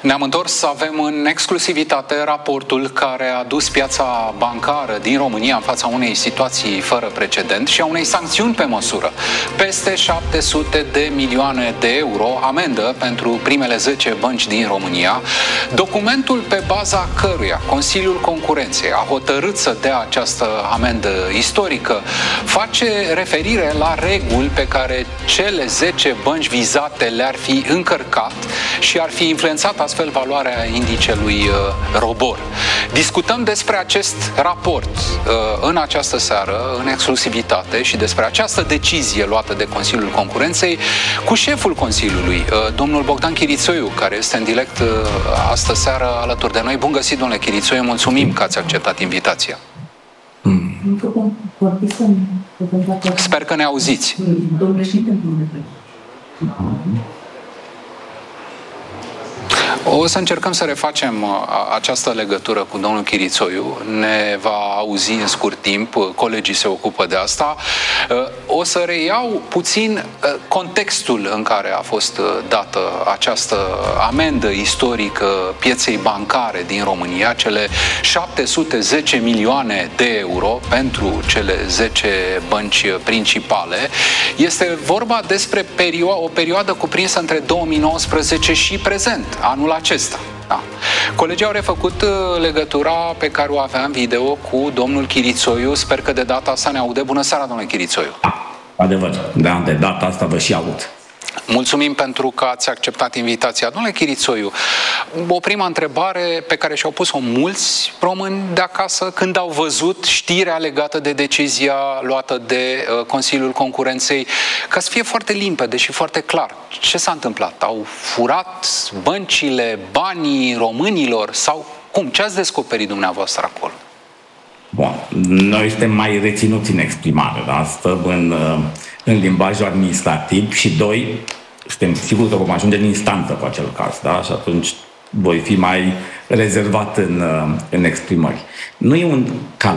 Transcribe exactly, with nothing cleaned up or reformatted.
Ne-am întors să avem în exclusivitate raportul care a dus piața bancară din România în fața unei situații fără precedent și a unei sancțiuni pe măsură. Peste șapte sute de milioane de euro amendă pentru primele zece bănci din România. Documentul pe baza căruia Consiliul Concurenței a hotărât să dea această amendă istorică face referire la reguli pe care cele zece bănci vizate le-ar fi încărcat și ar fi influențat astfel valoarea indicelui uh, ROBOR. Discutăm despre acest raport uh, în această seară, în exclusivitate, și despre această decizie luată de Consiliul Concurenței cu șeful Consiliului, uh, domnul Bogdan Chirițoiu, care este în direct uh, astă seară alături de noi. Bun găsit, domnule Chirițoiu, mulțumim că ați acceptat invitația. Sper că ne auziți. O să încercăm să refacem această legătură cu domnul Chirițoiu. Ne va auzi în scurt timp, colegii se ocupă de asta. O să reiau puțin contextul în care a fost dată această amendă istorică pieței bancare din România, cele șapte sute zece milioane de euro pentru cele zece bănci principale. Este vorba despre perio- o perioadă cuprinsă între două mii nouăsprezece și prezent, anul acesta. Da. Colegii au refăcut uh, legătura pe care o aveam video cu domnul Chirițoiu. Sper că de data asta ne aude. Bună seara, domnule Chirițoiu. Adevăr, da, de data asta vă și aud. Mulțumim pentru că ați acceptat invitația. Domnule Chirițoiu, o prima întrebare pe care și-au pus-o mulți români de acasă când au văzut știrea legată de decizia luată de uh, Consiliul Concurenței, ca să fie foarte limpede și foarte clar. Ce s-a întâmplat? Au furat băncile, banii românilor sau cum? Ce ați descoperit dumneavoastră acolo? Bun, noi suntem mai reținuți în exprimare, da? Stăm în, în limbajul administrativ și doi, suntem siguri că vom ajunge în instanță cu acel caz, da? Și atunci voi fi mai rezervat în, în exprimări. Nu e un caz